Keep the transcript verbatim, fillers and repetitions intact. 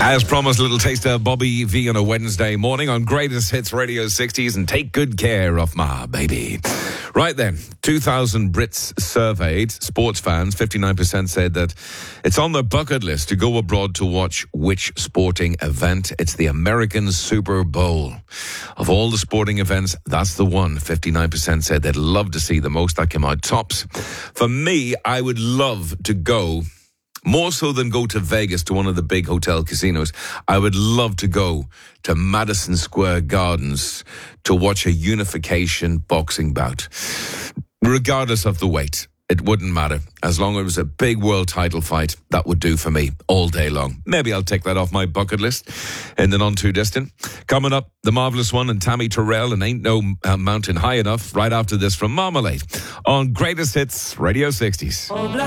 As promised, a little taste of Bobby V on a Wednesday morning on Greatest Hits Radio sixties, and take good care of my baby. Right then, two thousand Brits surveyed, sports fans, fifty-nine percent said that it's on their bucket list to go abroad to watch which sporting event. It's the American Super Bowl. Of all the sporting events, that's the one. fifty-nine percent said they'd love to see the most. That came out tops. For me, I would love to go, more so than go to Vegas to one of the big hotel casinos, I would love to go to Madison Square Gardens to watch a unification boxing bout. Regardless of the weight, it wouldn't matter. As long as it was a big world title fight, that would do for me all day long. Maybe I'll take that off my bucket list in the not too distant. Coming up, The Marvelous One and Tammy Terrell and Ain't No uh, Mountain High Enough right after this from Marmalade on Greatest Hits Radio sixties.